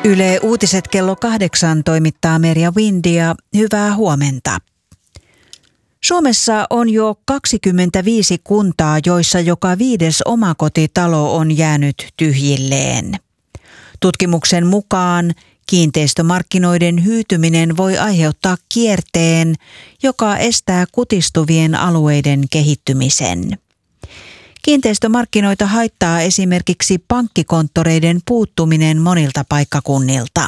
Yle Uutiset kello 8 toimittaa Merja Windia. Hyvää huomenta. Suomessa on jo 25 kuntaa, joissa joka 5. omakotitalo on jäänyt tyhjilleen. Tutkimuksen mukaan kiinteistömarkkinoiden hyytyminen voi aiheuttaa kierteen, joka estää kutistuvien alueiden kehittymisen. Kiinteistömarkkinoita haittaa esimerkiksi pankkikonttoreiden puuttuminen monilta paikkakunnilta.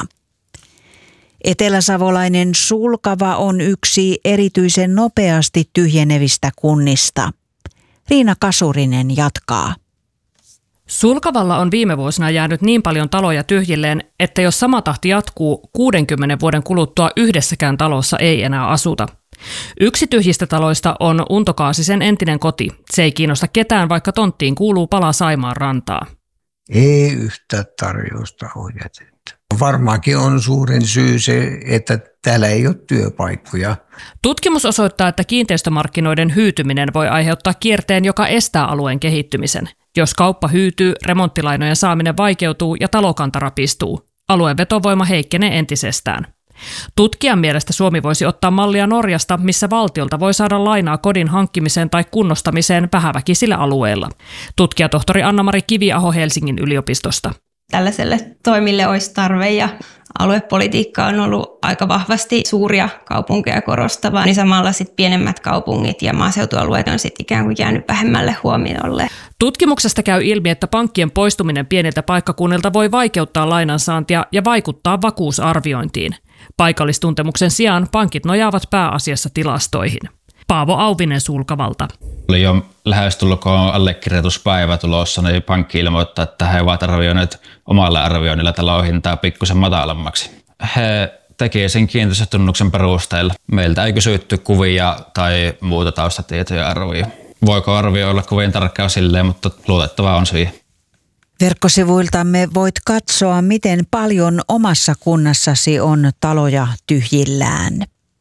Eteläsavolainen Sulkava on yksi erityisen nopeasti tyhjenevistä kunnista. Riina Kasurinen jatkaa. Sulkavalla on viime vuosina jäänyt niin paljon taloja tyhjilleen, että jos sama tahti jatkuu, 60 vuoden kuluttua yhdessäkään talossa ei enää asuta. Yksi tyhjistä taloista on Unto Kaasisen entinen koti. Se ei kiinnosta ketään, vaikka tonttiin kuuluu pala Saimaan rantaa. Ei yhtä tarjousta ole jätetty. Varmaankin on suurin syy se, että täällä ei ole työpaikkoja. Tutkimus osoittaa, että kiinteistömarkkinoiden hyytyminen voi aiheuttaa kierteen, joka estää alueen kehittymisen. Jos kauppa hyytyy, remonttilainojen saaminen vaikeutuu ja talokanta rapistuu. Alueen vetovoima heikkenee entisestään. Tutkijan mielestä Suomi voisi ottaa mallia Norjasta, missä valtiolta voi saada lainaa kodin hankkimiseen tai kunnostamiseen vähäväkisillä alueilla. Tutkijatohtori Anna-Mari Kiviaho Helsingin yliopistosta. Tällaiselle toimille olisi tarve ja aluepolitiikka on ollut aika vahvasti suuria kaupunkeja korostavaa, niin samalla sitten pienemmät kaupungit ja maaseutualueet on sitten ikään kuin jäänyt vähemmälle huomiolle. Tutkimuksesta käy ilmi, että pankkien poistuminen pieniltä paikkakunnilta voi vaikeuttaa lainansaantia ja vaikuttaa vakuusarviointiin. Paikallistuntemuksen sijaan pankit nojaavat pääasiassa tilastoihin. Paavo Auvinen Sulkavalta. Oli jo lähestulkoon allekirjoituspäivä tulossa, niin pankki ilmoittaa, että he ovat arvioineet omalla arvioinnilla talon hintaa pikkusen matalammaksi. He teki sen kiinteistötunnuksen perusteella. Meiltä ei kysytty kuvia tai muuta taustatietoja arvioja. Voiko arvio olla kovin tarkkaa silleen, mutta luotettavaa on siihen. Verkkosivuiltamme voit katsoa, miten paljon omassa kunnassasi on taloja tyhjillään.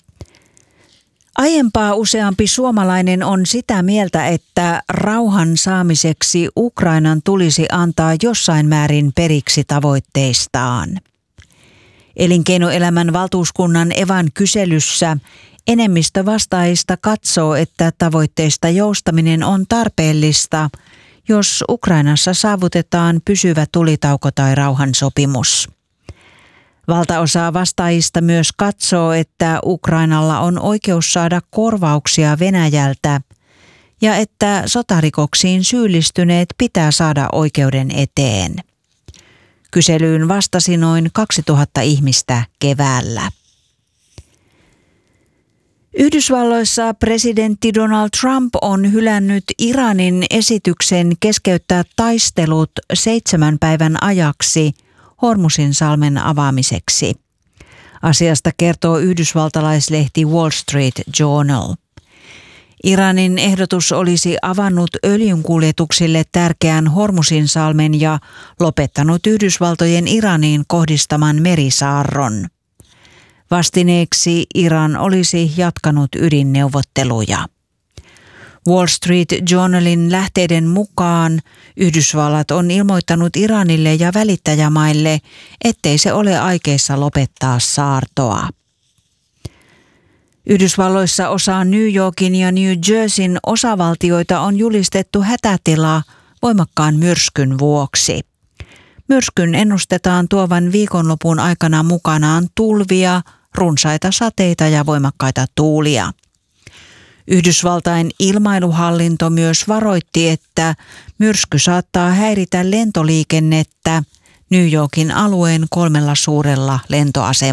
Aiempaa useampi suomalainen on sitä mieltä, että rauhan saamiseksi Ukrainan tulisi antaa jossain määrin periksi tavoitteistaan. Elinkeinoelämän valtuuskunnan Evan kyselyssä enemmistö vastaajista katsoo, että tavoitteista joustaminen on tarpeellista, jos Ukrainassa saavutetaan pysyvä tulitauko tai rauhansopimus. Valtaosa vastaajista myös katsoo, että Ukrainalla on oikeus saada korvauksia Venäjältä ja että sotarikoksiin syyllistyneet pitää saada oikeuden eteen. Kyselyyn vastasi noin 2000 ihmistä keväällä. Yhdysvalloissa presidentti Donald Trump on hylännyt Iranin esityksen keskeyttää taistelut 7 päivän ajaksi Hormuzinsalmen avaamiseksi. Asiasta kertoo yhdysvaltalaislehti Wall Street Journal. Iranin ehdotus olisi avannut öljynkuljetuksille tärkeän Hormuzinsalmen ja lopettanut Yhdysvaltojen Iraniin kohdistaman merisaarron. Vastineeksi Iran olisi jatkanut ydinneuvotteluja. Wall Street Journalin lähteiden mukaan Yhdysvallat on ilmoittanut Iranille ja välittäjämaille, ettei se ole aikeissa lopettaa saartoa. Yhdysvalloissa osa New Yorkin ja New Jerseyn osavaltioita on julistettu hätätila voimakkaan myrskyn vuoksi. Myrskyn ennustetaan tuovan viikonlopun aikana mukanaan tulvia, runsaita sateita ja voimakkaita tuulia. Yhdysvaltain ilmailuhallinto myös varoitti, että myrsky saattaa häiritä lentoliikennettä New Yorkin alueen 3 suurella lentoasemalla.